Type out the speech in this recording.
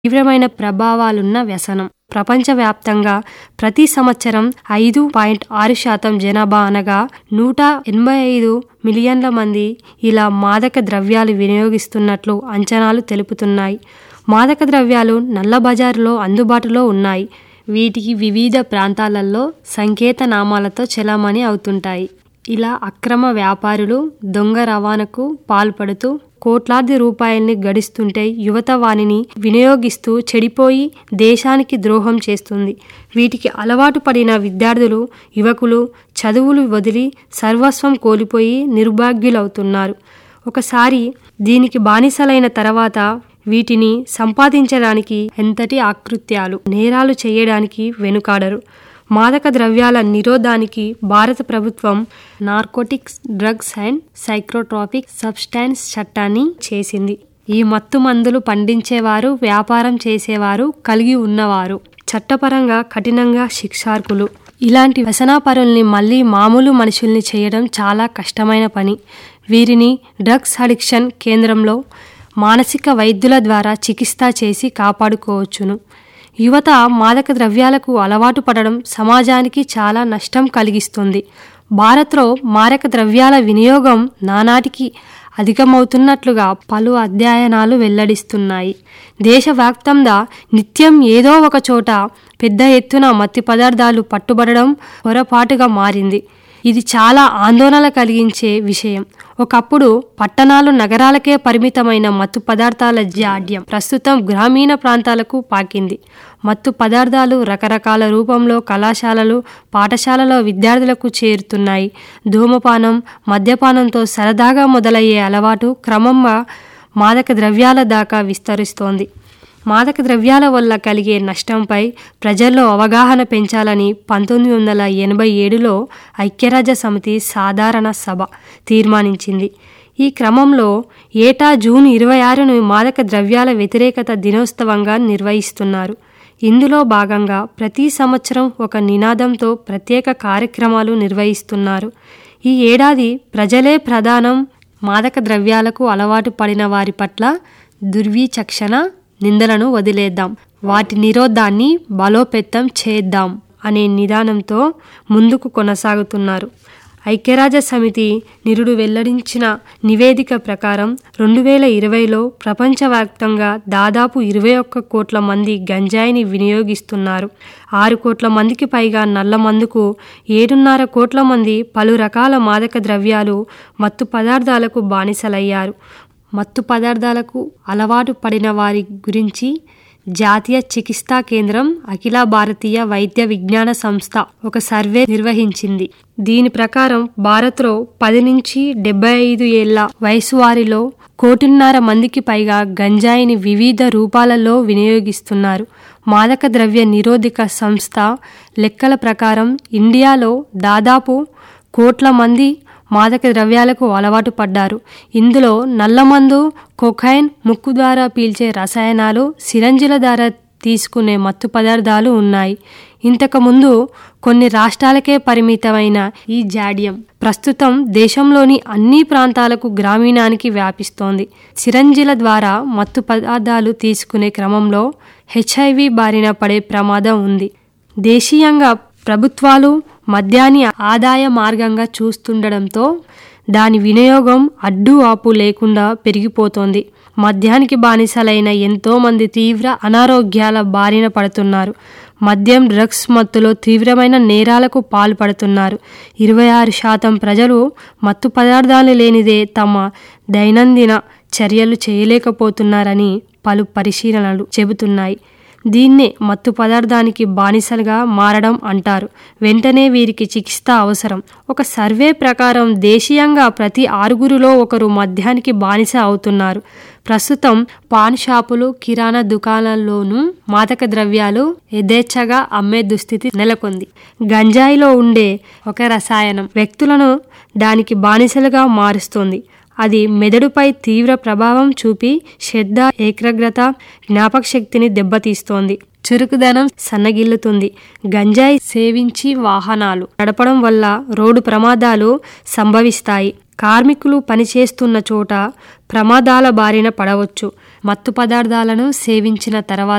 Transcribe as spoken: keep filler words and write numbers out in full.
తీవ్రమైన ప్రభావాలున్న వ్యసనం. ప్రపంచవ్యాప్తంగా ప్రతి సంవత్సరం ఐదు పాయింట్ ఆరు శాతం జనాభా అనగా నూట ఎనభై ఐదు మిలియన్ల మంది ఇలా మాదక ద్రవ్యాలు వినియోగిస్తున్నట్లు అంచనాలు తెలుపుతున్నాయి. మాదక ద్రవ్యాలు నల్ల బజారులో అందుబాటులో ఉన్నాయి. వీటికి వివిధ ప్రాంతాలలో సంకేత నామాలతో చెలామణి అవుతుంటాయి. ఇలా అక్రమ వ్యాపారులు దొంగ రవాణాకు పాల్పడుతూ కోట్లాది రూపాయల్ని గడిస్తుంటే యువత వానిని వినియోగిస్తూ చెడిపోయి దేశానికి ద్రోహం చేస్తుంది. వీటికి అలవాటు పడిన విద్యార్థులు, యువకులు చదువులు వదిలి సర్వస్వం కోల్పోయి నిర్భాగ్యులవుతున్నారు. ఒకసారి దీనికి బానిసలైన తర్వాత వీటిని సంపాదించడానికి ఎంతటి ఆకృత్యాలు, నేరాలు చేయడానికి వెనుకాడరు. మాదక ద్రవ్యాల నిరోధానికి భారత ప్రభుత్వం narcotics, drugs and psychotropic substance చట్టాన్ని చేసింది. ఈ మత్తు మందులు పండించేవారు, వ్యాపారం చేసేవారు, కలిగి ఉన్నవారు చట్టపరంగా కఠినంగా శిక్షార్హులు. ఇలాంటి వ్యసనాపరుల్ని మళ్ళీ మామూలు మనుషుల్ని చేయడం చాలా కష్టమైన పని. వీరిని డ్రగ్స్ అడిక్షన్ కేంద్రంలో మానసిక వైద్యుల ద్వారా చికిత్స చేసి కాపాడుకోవచ్చును. యువత మాదక ద్రవ్యాలకు అలవాటు పడడం సమాజానికి చాలా నష్టం కలిగిస్తుంది. భారత్లో మాదక ద్రవ్యాల వినియోగం నానాటికి అధికమవుతున్నట్లుగా పలు అధ్యయనాలు వెల్లడిస్తున్నాయి. దేశవ్యాప్తంగా నిత్యం ఏదో ఒక చోట పెద్ద ఎత్తున మత్తు పదార్థాలు పట్టుబడడం పొరపాటుగా మారింది. ఇది చాలా ఆందోళన కలిగించే విషయం. ఒకప్పుడు పట్టణాలు, నగరాలకే పరిమితమైన మత్తు పదార్థాల జాడ్యం ప్రస్తుతం గ్రామీణ ప్రాంతాలకు పాకింది. మత్తు పదార్థాలు రకరకాల రూపంలో కళాశాలలు, పాఠశాలలో విద్యార్థులకు చేరుతున్నాయి. ధూమపానం, మద్యపానంతో సరదాగా మొదలయ్యే అలవాటు క్రమంగా మాదక ద్రవ్యాల దాకా విస్తరిస్తోంది. మాదక ద్రవ్యాల వల్ల కలిగే నష్టంపై ప్రజల్లో అవగాహన పెంచాలని పంతొమ్మిది వందల ఎనభై ఏడులో ఐక్యరాజ్య సమితి సాధారణ సభ తీర్మానించింది. ఈ క్రమంలో ఏటా జూన్ ఇరవై ఆరును మాదక ద్రవ్యాల వ్యతిరేకత దినోత్సవంగా నిర్వహిస్తున్నారు. ఇందులో భాగంగా ప్రతి సంవత్సరం ఒక నినాదంతో ప్రత్యేక కార్యక్రమాలు నిర్వహిస్తున్నారు. ఈ ఏడాది ప్రజలే ప్రధానం, మాదక ద్రవ్యాలకు అలవాటు పడిన వారి పట్ల దుర్విచక్షణ, నిందలను వదిలేద్దాం, వాటి నిరోధాన్ని బలోపేతం చేద్దాం అనే నిదానంతో ముందుకు కొనసాగుతున్నారు. ఐక్యరాజ్య సమితి నిరుడు వెల్లడించిన నివేదిక ప్రకారం రెండు వేల ఇరవైలో ప్రపంచవ్యాప్తంగా దాదాపు ఇరవై ఒక్క కోట్ల మంది గంజాయిని వినియోగిస్తున్నారు. ఆరు కోట్ల మందికి పైగా నల్ల మందుకు, ఏడున్నర కోట్ల మంది పలు రకాల మాదక ద్రవ్యాలు, మత్తు పదార్థాలకు బానిసలయ్యారు. మత్తు పదార్థాలకు అలవాటు పడిన వారి గురించి జాతీయ చికిత్సా కేంద్రం, అఖిల భారతీయ వైద్య విజ్ఞాన సంస్థ ఒక సర్వే నిర్వహించింది. దీని ప్రకారం భారత్లో పది నుంచి డెబ్బై ఐదు ఏళ్ల వయసు వారిలో కోటిన్నర మందికి పైగా గంజాయిని వివిధ రూపాలలో వినియోగిస్తున్నారు. మాదక ద్రవ్య నిరోధక సంస్థ లెక్కల ప్రకారం ఇండియాలో దాదాపు కోట్ల మంది మాదక ద్రవ్యాలకు అలవాటు పడ్డారు. ఇందులో నల్లమందు, కొకైన్, ముక్కు ద్వారా పీల్చే రసాయనాలు, సిరంజిల ద్వారా తీసుకునే మత్తు పదార్థాలు ఉన్నాయి. ఇంతకుముందు కొన్ని రాష్ట్రాలకే పరిమితమైన ఈ జాడ్యం ప్రస్తుతం దేశంలోని అన్ని ప్రాంతాలకు, గ్రామీణానికి వ్యాపిస్తోంది. సిరంజిల ద్వారా మత్తు పదార్థాలు తీసుకునే క్రమంలో హెచ్ఐవి బారిన పడే ప్రమాదం ఉంది. దేశీయంగా ప్రభుత్వాలు మద్యాన్ని ఆదాయ మార్గంగా చూస్తుండడంతో దాని వినియోగం అడ్డు ఆపు లేకుండా పెరిగిపోతోంది. మద్యానికి బానిసలైన ఎంతో మంది తీవ్ర అనారోగ్యాల బారిన పడుతున్నారు. మద్యం, డ్రగ్స్ మత్తులో తీవ్రమైన నేరాలకు పాల్పడుతున్నారు. ఇరవై ఆరు శాతం ప్రజలు మత్తు పదార్థాలు లేనిదే తమ దైనందిన చర్యలు చేయలేకపోతున్నారని పలు పరిశీలనలు చెబుతున్నాయి. దీన్నే మత్తు పదార్థానికి బానిసలుగా మారడం అంటారు. వెంటనే వీరికి చికిత్స అవసరం. ఒక సర్వే ప్రకారం దేశీయంగా ప్రతి ఆరుగురిలో ఒకరు మద్యానికి బానిస అవుతున్నారు. ప్రస్తుతం పాన్ షాపులు, కిరాణా దుకాణాల్లోనూ మాదక ద్రవ్యాలు యథేచ్ఛగా అమ్మే దుస్థితి నెలకొంది. గంజాయిలో ఉండే ఒక రసాయనం వ్యక్తులను దానికి బానిసలుగా మారుస్తుంది. అది మెదడుపై తీవ్ర ప్రభావం చూపి శ్రద్ధ, ఏకాగ్రత, జ్ఞాపక శక్తిని దెబ్బతీస్తోంది. చురుకుదనం సన్నగిల్లుతుంది. గంజాయి సేవించి వాహనాలు నడపడం వల్ల రోడ్డు ప్రమాదాలు సంభవిస్తాయి. కార్మికులు పనిచేస్తున్న చోట ప్రమాదాల బారిన పడవచ్చు. మత్తు పదార్థాలను సేవించిన తర్వాత